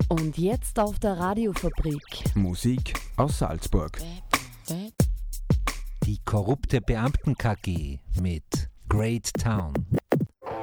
Und jetzt auf der Radiofabrik. Musik aus Salzburg. Die korrupte Beamten-KG mit Great Town.